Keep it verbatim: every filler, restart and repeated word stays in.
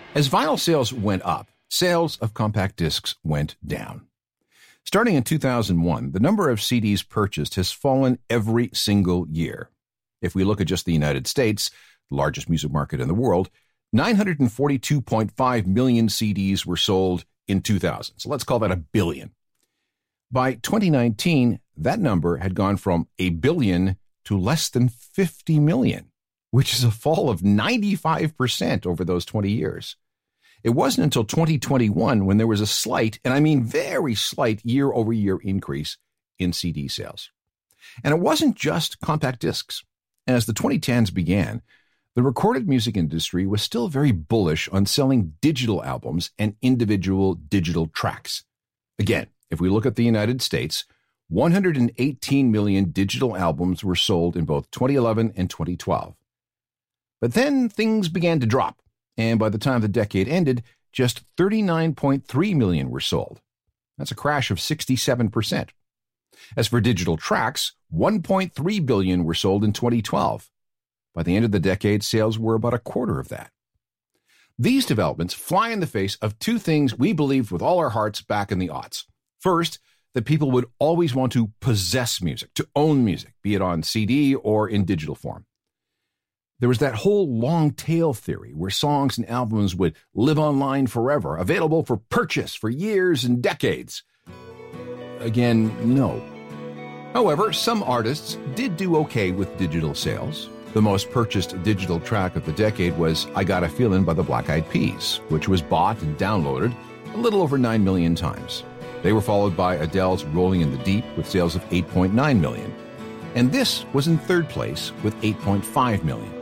As vinyl sales went up, sales of compact discs went down. Starting in two thousand one, the number of C Ds purchased has fallen every single year. If we look at just the United States, the largest music market in the world, nine hundred forty-two point five million C Ds were sold in two thousand. So let's call that a billion. By twenty nineteen, that number had gone from a billion to less than fifty million, which is a fall of ninety-five percent over those twenty years. It wasn't until twenty twenty-one when there was a slight, and I mean very slight, year-over-year increase in C D sales. And it wasn't just compact discs. As the twenty tens began, the recorded music industry was still very bullish on selling digital albums and individual digital tracks. Again, if we look at the United States, one hundred eighteen million digital albums were sold in both twenty eleven and twenty twelve. But then things began to drop, and by the time the decade ended, just thirty-nine point three million were sold. That's a crash of sixty-seven percent. As for digital tracks, one point three billion were sold in twenty twelve. By the end of the decade, sales were about a quarter of that. These developments fly in the face of two things we believed with all our hearts back in the aughts. First, that people would always want to possess music, to own music, be it on C D or in digital form. There was that whole long tail theory where songs and albums would live online forever, available for purchase for years and decades. Again, no. However, some artists did do okay with digital sales. The most purchased digital track of the decade was I Got a Feelin' by the Black Eyed Peas, which was bought and downloaded a little over nine million times. They were followed by Adele's Rolling in the Deep with sales of eight point nine million. And this was in third place with eight point five million.